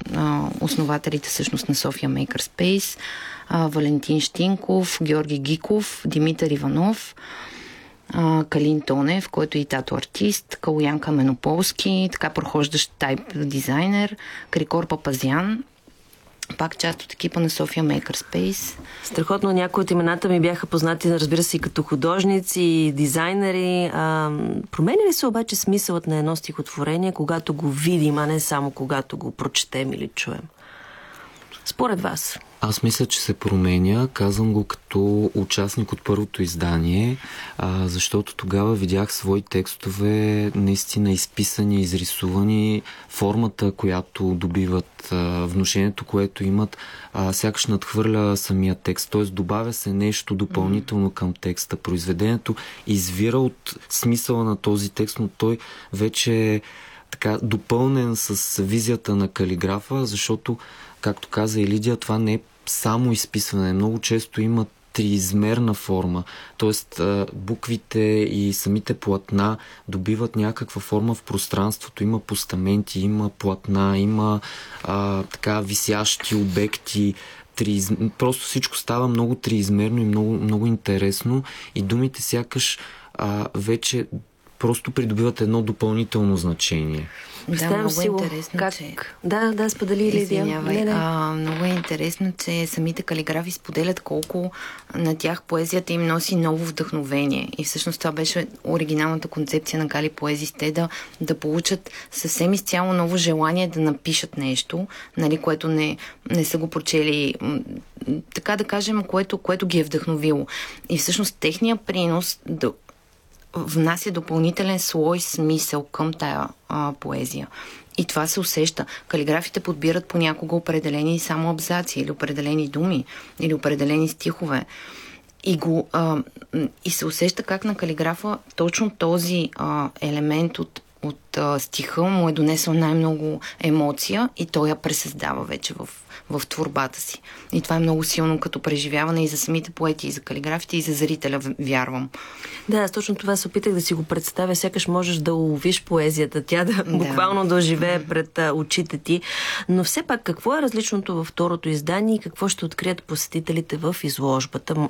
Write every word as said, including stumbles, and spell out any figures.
а, основателите всъщност на София Makerspace, а, Валентин Щинков, Георги Гиков, Димитър Иванов, а, Калин Тонев, който е и тато-артист, Калоян Каменополски, така прохождащ тайп дизайнер, Крикор Папазян, пак част от екипа на София Makerspace. Страхотно, някои от имената ми бяха познати, разбира се, и като художници, и дизайнери. А, променя ли се обаче смисълът на едно стихотворение, когато го видим, а не само когато го прочетем или чуем? Според вас? Аз мисля, че се променя. Казвам го като участник от първото издание, а, защото тогава видях свои текстове наистина изписани, изрисувани. Формата, която добиват, а, внушението, което имат, а, сякаш надхвърля самия текст. Т.е. добавя се нещо допълнително към текста. Произведението извира от смисъла на този текст, но той вече е така допълнен с визията на калиграфа, защото, както каза и Лидия, това не е само изписване. Много често има триизмерна форма. Тоест буквите и самите платна добиват някаква форма в пространството. Има постаменти, има платна, има а, така висящи обекти. Трииз... Просто всичко става много триизмерно и много, много интересно и думите сякаш а, вече просто придобиват едно допълнително значение. Да, много е интересно, как... че... Да, да, сподели Лидия. Не, не. А, много е интересно, че самите калиграфи споделят колко на тях поезията им носи ново вдъхновение. И всъщност това беше оригиналната концепция на Кали Поезис. Те да, да получат съвсем изцяло ново желание да напишат нещо, нали, което не, не са го прочели, така да кажем, което, което ги е вдъхновило. И всъщност техният принос да внася допълнителен слой смисъл към тая а, поезия. И това се усеща. Калиграфите подбират понякога определени само абзаци или определени думи или определени стихове. И, го, а, и се усеща как на калиграфа точно този а, елемент от, от а, стиха му е донесъл най-много емоция и той я пресъздава вече в, в творбата си. И това е много силно като преживяване и за самите поети, и за калиграфите, и за зрителя, вярвам. Да, аз точно това се опитах да си го представя. Сякаш можеш да уловиш поезията, тя да, да. буквално да оживее пред а, очите ти. Но все пак, какво е различното във второто издание и какво ще открият посетителите в изложбата?